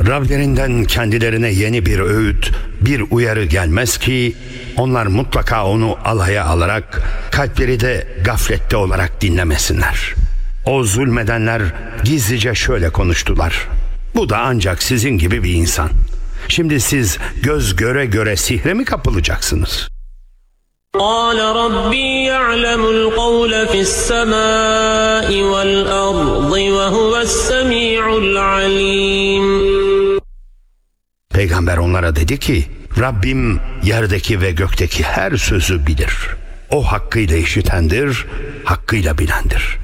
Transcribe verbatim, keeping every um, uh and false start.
Rablerinden kendilerine yeni bir öğüt, bir uyarı gelmez ki onlar mutlaka onu alaya alarak, kalpleri de gaflette olarak dinlemesinler. O zulmedenler gizlice şöyle konuştular: bu da ancak sizin gibi bir insan. Şimdi siz göz göre göre sihre mi kapılacaksınız? قال ربي يعلم القول في السماء والأرض وهو السميع العليم. Peygamber onlara dedi ki, Rabbim yerdeki ve gökteki her sözü bilir. O hakkıyla işitendir, hakkıyla bilendir.